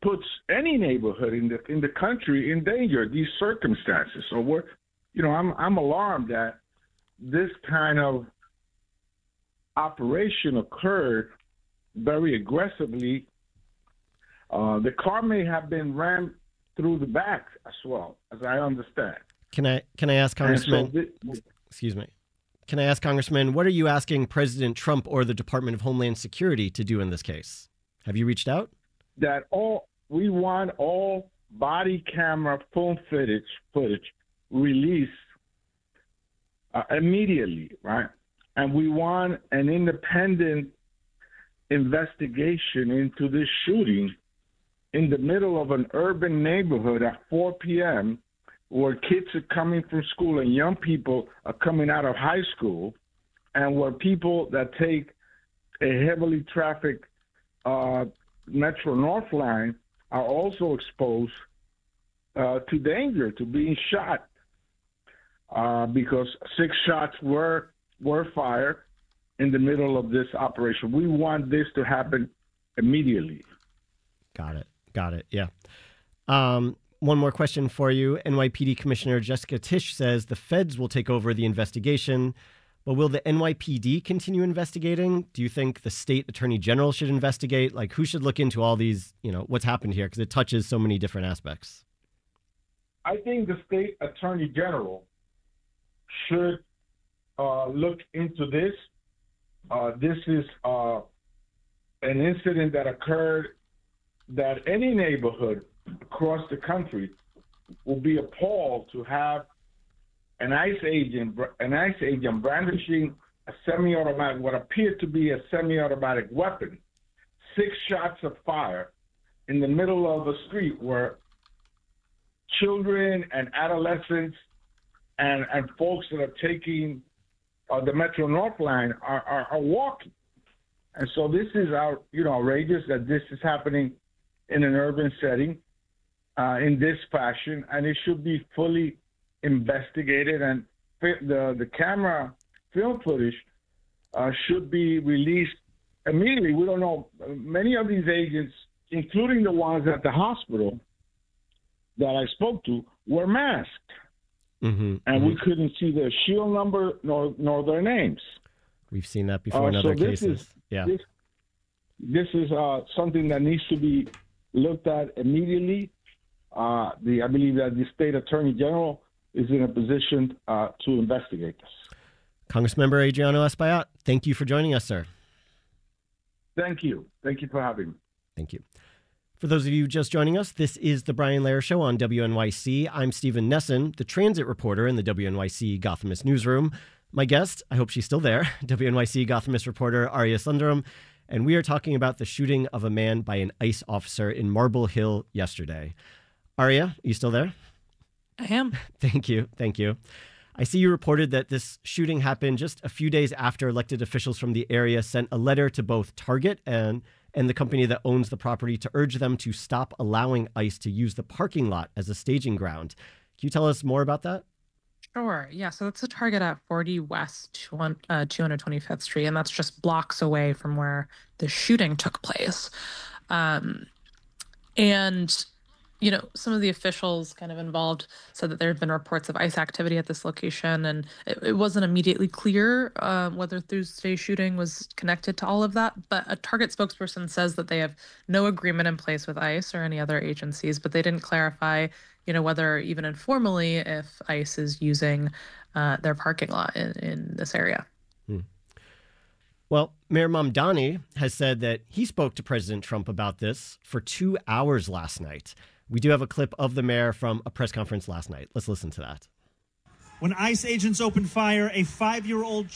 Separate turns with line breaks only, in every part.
puts any neighborhood in the country in danger. These circumstances. So I'm alarmed that this kind of operation occurred very aggressively. The car may have been rammed through the back as well, as I understand.
Can I ask Congressman? Excuse me. Can I ask Congressman, what are you asking President Trump or the Department of Homeland Security to do in this case? Have you reached out?
That we want all body camera phone footage released immediately, right? And we want an independent investigation into this shooting in the middle of an urban neighborhood at 4 p.m. where kids are coming from school and young people are coming out of high school, and where people that take a heavily trafficked Metro North line are also exposed to danger, to being shot, because 6 shots were fired in the middle of this operation. We want this to happen immediately.
Got it. Yeah. One more question for you. NYPD Commissioner Jessica Tisch says the feds will take over the investigation, but will the NYPD continue investigating? Do you think the state attorney general should investigate? Like, who should look into all these, what's happened here? Because it touches so many different aspects.
I think the state attorney general should look into this. This is an incident that occurred that any neighborhood across the country will be appalled to have an ICE agent brandishing a semi-automatic, what appeared to be a semi-automatic weapon, 6 shots of fire in the middle of a street where children and adolescents and folks that are taking the Metro North line are walking. And so this is outrageous that this is happening in an urban setting in this fashion, and it should be fully investigated, and the camera film footage should be released immediately. We don't know. Many of these agents, including the ones at the hospital that I spoke to, were masked. We couldn't see their shield number nor their names.
We've seen that before in other cases.
This is something that needs to be looked at immediately. I believe that the state attorney general is in a position to investigate this.
Congressmember Adriano Espaillat, thank you for joining us, sir.
Thank you. Thank you for having me.
Thank you. For those of you just joining us, this is the Brian Lehrer Show on WNYC. I'm Stephen Nesson, the transit reporter in the WNYC Gothamist newsroom. My guest, I hope she's still there, WNYC Gothamist reporter Arya Sundaram, and we are talking about the shooting of a man by an ICE officer in Marble Hill yesterday. Arya, are you still there?
I am.
Thank you. I see you reported that this shooting happened just a few days after elected officials from the area sent a letter to both Target and the company that owns the property to urge them to stop allowing ICE to use the parking lot as a staging ground. Can you tell us more about that?
Sure. Yeah. So it's a Target at 40 West 225th Street, and that's just blocks away from where the shooting took place. Some of the officials kind of involved said that there had been reports of ICE activity at this location, and it wasn't immediately clear whether Thursday's shooting was connected to all of that. But a Target spokesperson says that they have no agreement in place with ICE or any other agencies, but they didn't clarify, whether even informally if ICE is using their parking lot in this area.
Well, Mayor Mamdani has said that he spoke to President Trump about this for 2 hours last night. We do have a clip of the mayor from a press conference last night. Let's listen to that.
When ICE agents opened fire, a 5-year-old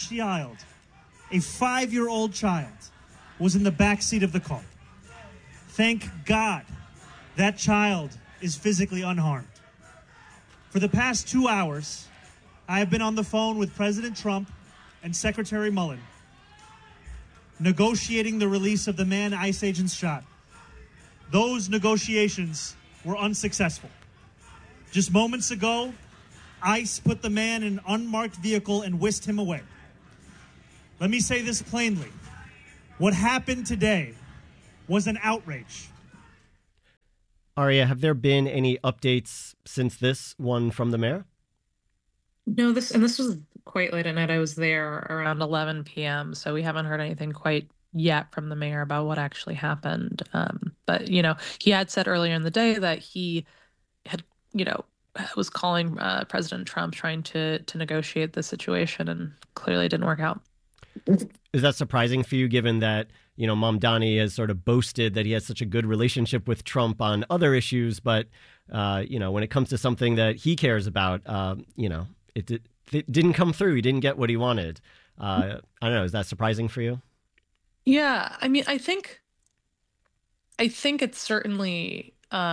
child was in the back seat of the car. Thank God that child is physically unharmed. For the past 2 hours, I have been on the phone with President Trump and Secretary Mullen, negotiating the release of the man ICE agents shot. Those negotiations were unsuccessful. Just moments ago, ICE put the man in an unmarked vehicle and whisked him away. Let me say this plainly. What happened today was an outrage.
Aria, have there been any updates since this one from the mayor?
No, this was quite late at night. I was there around 11 p.m., so we haven't heard anything quite yet from the mayor about what actually happened. But he had said earlier in the day that he had, you know, was calling President Trump trying to negotiate the situation, and clearly it didn't work out.
Is that surprising for you, given that, Mamdani has sort of boasted that he has such a good relationship with Trump on other issues, but, when it comes to something that he cares about, it didn't come through. He didn't get what he wanted. I don't know. Is that surprising for you?
Yeah, I mean, I think it's certainly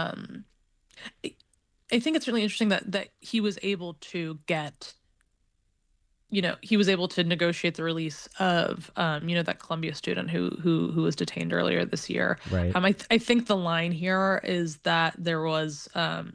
I think it's really interesting that he was able to get, he was able to negotiate the release of, that Columbia student who was detained earlier this year.
Right.
I think the line here is that there was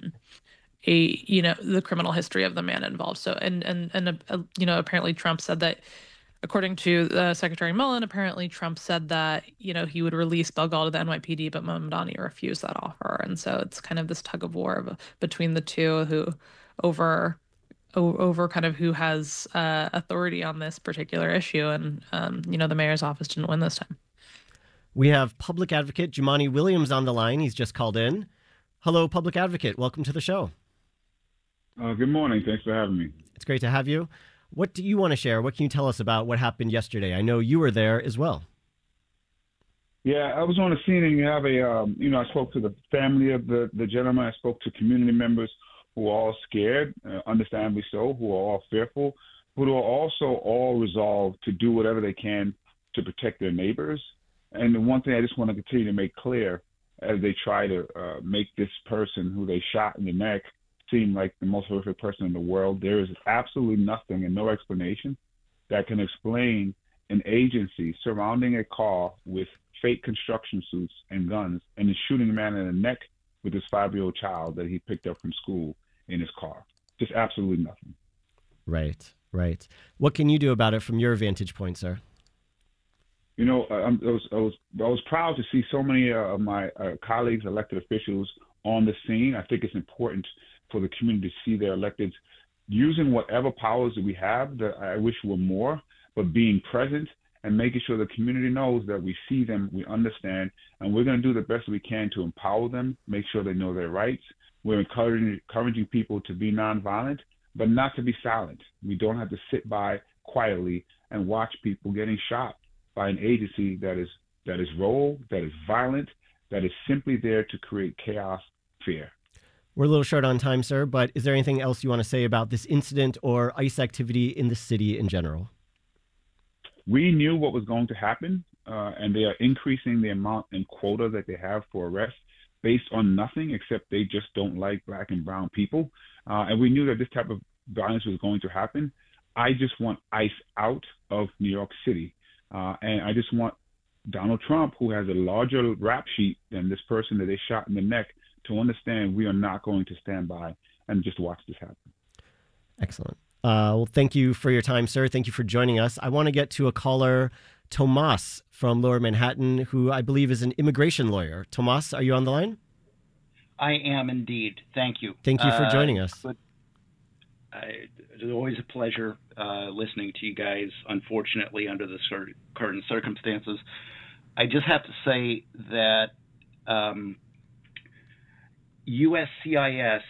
the criminal history of the man involved. So apparently Trump said that. According to Secretary Mullen, apparently Trump said that, he would release Belgal to the NYPD, but Mamdani refused that offer. And so it's kind of this tug of war between the two over kind of who has authority on this particular issue. And, the mayor's office didn't win this time.
We have public advocate Jumaane Williams on the line. He's just called in. Hello, public advocate. Welcome to the show.
Good morning. Thanks for having me.
It's great to have you. What do you want to share? What can you tell us about what happened yesterday? I know you were there as well.
Yeah, I was on the scene, and you have I spoke to the family of the gentleman. I spoke to community members who are all scared, understandably so, who are all fearful, but who are also all resolved to do whatever they can to protect their neighbors. And the one thing I just want to continue to make clear as they try to make this person who they shot in the neck seem like the most horrific person in the world, there is absolutely nothing and no explanation that can explain an agency surrounding a car with fake construction suits and guns and is shooting a man in the neck with his 5-year-old child that he picked up from school in his car. Just absolutely nothing.
Right. What can you do about it from your vantage point, sir?
I was proud to see so many of my colleagues, elected officials, on the scene. I think it's important for the community to see their electeds using whatever powers that we have, that I wish were more, but being present and making sure the community knows that we see them, we understand, and we're going to do the best we can to empower them, make sure they know their rights. We're encouraging people to be nonviolent, but not to be silent. We don't have to sit by quietly and watch people getting shot by an agency that is rogue, that is violent, that is simply there to create chaos, fear.
We're a little short on time, sir, but is there anything else you want to say about this incident or ICE activity in the city in general?
We knew what was going to happen, and they are increasing the amount and quota that they have for arrests based on nothing except they just don't like Black and brown people. And we knew that this type of violence was going to happen. I just want ICE out of New York City. And I just want Donald Trump, who has a larger rap sheet than this person that they shot in the neck, to understand we are not going to stand by and just watch this happen.
Excellent. Well, thank you for your time, sir. Thank you for joining us. I want to get to a caller, Tomas from Lower Manhattan, who I believe is an immigration lawyer. Tomas, are you on the line?
I am indeed. Thank you.
Thank you for joining us.
It's always a pleasure listening to you guys, unfortunately, under the current circumstances. I just have to say that USCIS,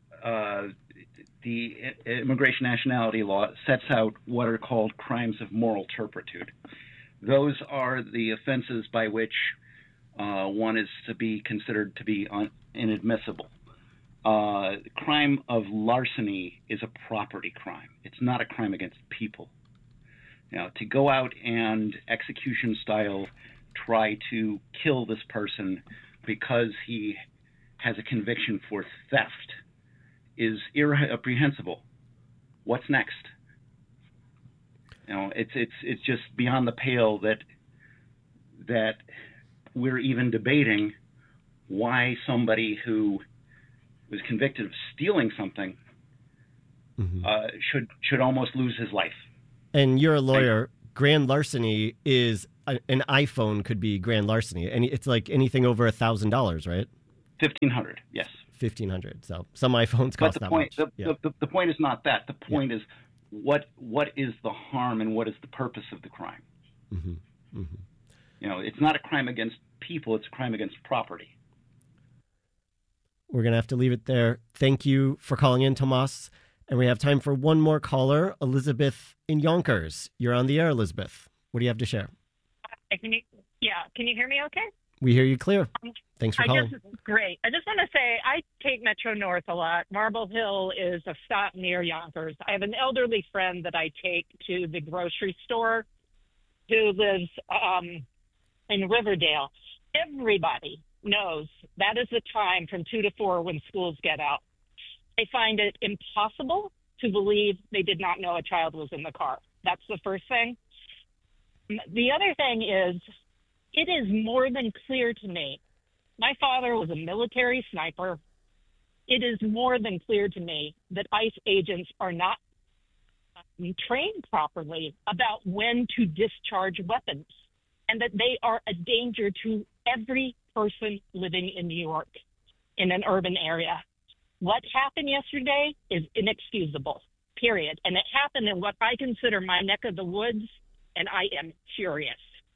the Immigration Nationality Law, sets out what are called crimes of moral turpitude. Those are the offenses by which one is to be considered to be inadmissible. The crime of larceny is a property crime. It's not a crime against people. Now, to go out and execution style try to kill this person because he has a conviction for theft is irreprehensible. What's next? It's just beyond the pale that we're even debating why somebody who was convicted of stealing something should almost lose his life.
And you're a lawyer. Grand larceny is an iPhone could be grand larceny, and it's like anything over $1,000, right?
$1,500, yes.
$1,500. So some iPhones cost that much.
The point is not that. The point is what is the harm and what is the purpose of the crime?
Mm-hmm. Mm-hmm.
You know, it's not a crime against people, it's a crime against property.
We're going to have to leave it there. Thank you for calling in, Tomas. And we have time for one more caller, Elizabeth in Yonkers. You're on the air, Elizabeth. What do you have to share?
Can you hear me okay?
We hear you clear. Thanks for calling.
Great. I just want to say I take Metro North a lot. Marble Hill is a stop near Yonkers. I have an elderly friend that I take to the grocery store who lives in Riverdale. Everybody knows that is the time from 2 to 4 when schools get out. I find it impossible to believe they did not know a child was in the car. That's the first thing. The other thing is, it is more than clear to me. My father was a military sniper. It is more than clear to me that ICE agents are not trained properly about when to discharge weapons and that they are a danger to every person living in New York in an urban area. What happened yesterday is inexcusable, period. And it happened in what I consider my neck of the woods, and I am furious.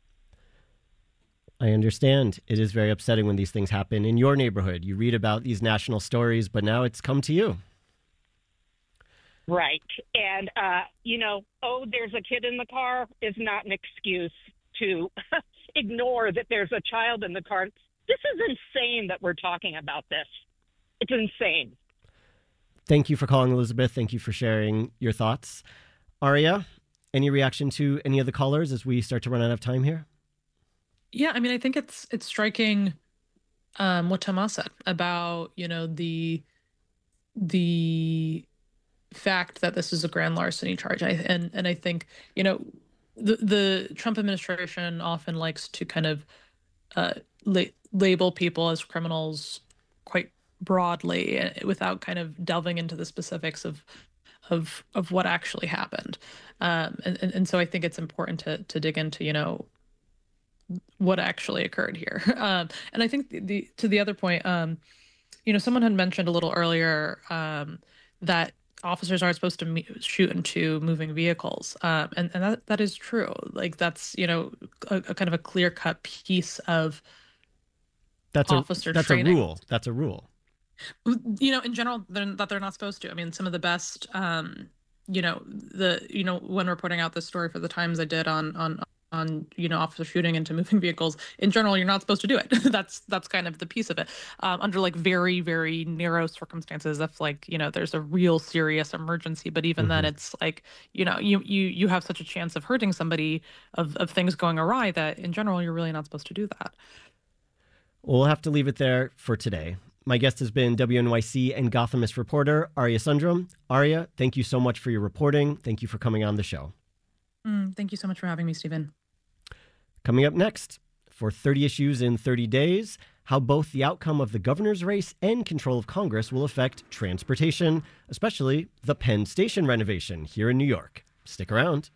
I understand. It is very upsetting when these things happen in your neighborhood. You read about these national stories, but now it's come to you.
Right. And, there's a kid in the car is not an excuse to ignore that there's a child in the car. This is insane that we're talking about this. It's insane.
Thank you for calling, Elizabeth. Thank you for sharing your thoughts. Aria, any reaction to any of the callers as we start to run out of time here?
Yeah, I mean, I think it's striking what Tomas said about, the fact that this is a grand larceny charge. And I think, the Trump administration often likes to kind of label people as criminals quite broadly without kind of delving into the specifics of what actually happened. And so I think it's important to dig into, what actually occurred here. And I think to the other point, someone had mentioned a little earlier that officers aren't supposed to shoot into moving vehicles. And that is true. Like that's, a kind of a clear-cut piece of officer training.
That's a rule.
In general, that they're not supposed to. I mean, some of the best, when reporting out this story for the Times, I did on officer shooting into moving vehicles. In general, you're not supposed to do it. That's kind of the piece of it. Under like very, very narrow circumstances, if there's a real serious emergency. But even then, it's like you have such a chance of hurting somebody, of things going awry, that in general you're really not supposed to do that.
We'll have to leave it there for today. My guest has been WNYC and Gothamist reporter Aria Sundram. Aria, thank you so much for your reporting. Thank you for coming on the show.
Thank you so much for having me, Stephen.
Coming up next, for 30 issues in 30 days, how both the outcome of the governor's race and control of Congress will affect transportation, especially the Penn Station renovation here in New York. Stick around.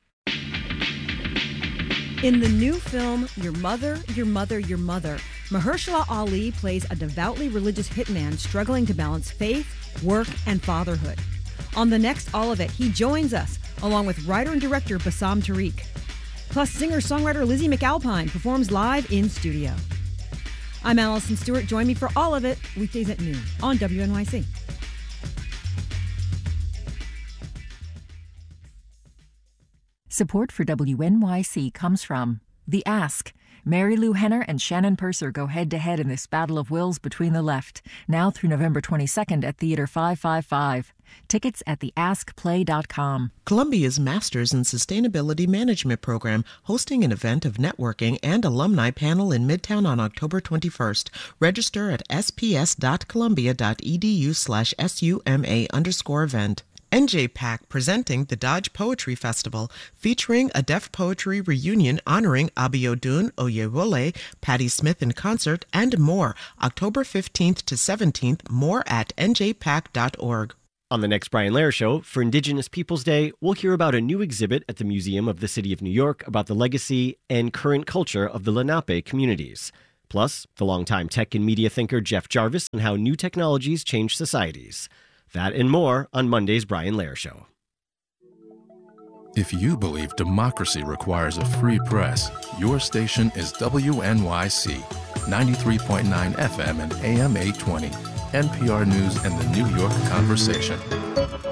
In the new film, Your Mother, Your Mother, Your Mother, Mahershala Ali plays a devoutly religious hitman struggling to balance faith, work, and fatherhood. On the next All of It, he joins us, along with writer and director Bassam Tariq. Plus, singer-songwriter Lizzie McAlpine performs live in studio. I'm Allison Stewart. Join me for All of It, weekdays at noon on WNYC.
Support for WNYC comes from The Ask. Mary Lou Henner and Shannon Purser go head-to-head in this battle of wills between the left, now through November 22nd at Theater 555. Tickets at theaskplay.com.
Columbia's Masters in Sustainability Management program hosting an event of networking and alumni panel in Midtown on October 21st. Register at sps.columbia.edu/SUMA_event. NJPAC presenting the Dodge Poetry Festival, featuring a deaf poetry reunion honoring Abiodun Oyewole, Patti Smith in concert, and more. October 15th to 17th. More at njpac.org.
On the next Brian Lehrer Show, for Indigenous Peoples Day, we'll hear about a new exhibit at the Museum of the City of New York about the legacy and current culture of the Lenape communities. Plus, the longtime tech and media thinker Jeff Jarvis and how new technologies change societies. That and more on Monday's Brian Lehrer Show.
If you believe democracy requires a free press, your station is WNYC, 93.9 FM and AM 820, NPR News and the New York Conversation.